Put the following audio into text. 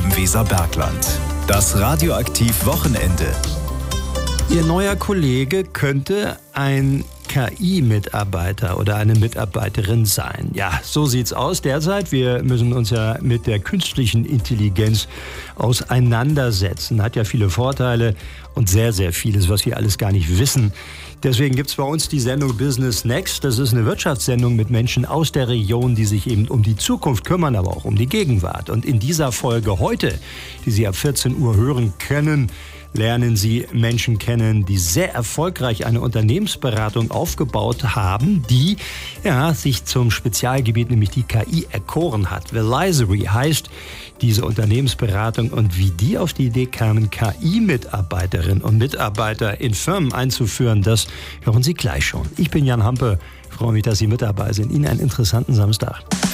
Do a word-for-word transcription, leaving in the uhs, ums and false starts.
im Weserbergland. Das Radioaktiv-Wochenende. Ihr neuer Kollege könnte ein K I-Mitarbeiter oder eine Mitarbeiterin sein. Ja, so sieht's aus derzeit. Wir müssen uns ja mit der künstlichen Intelligenz auseinandersetzen. Hat ja viele Vorteile und sehr, sehr vieles, was wir alles gar nicht wissen. Deswegen gibt's bei uns die Sendung Business Next. Das ist eine Wirtschaftssendung mit Menschen aus der Region, die sich eben um die Zukunft kümmern, aber auch um die Gegenwart. Und in dieser Folge heute, die Sie ab vierzehn Uhr hören können, lernen Sie Menschen kennen, die sehr erfolgreich eine Unternehmensberatung aufgebaut haben, die ja, sich zum Spezialgebiet, nämlich die K I, erkoren hat. Velizory heißt diese Unternehmensberatung, und wie die auf die Idee kamen, K I-Mitarbeiterinnen und Mitarbeiter in Firmen einzuführen, das hören Sie gleich schon. Ich bin Jan Hampe, freue mich, dass Sie mit dabei sind. Ihnen einen interessanten Samstag.